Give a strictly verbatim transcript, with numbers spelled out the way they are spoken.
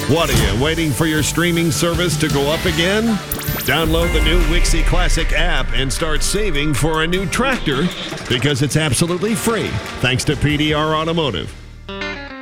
What are you, waiting for your streaming service to go up again? Download the new Wixie Classic app and start saving for a new tractor because it's absolutely free, thanks to P D R Automotive.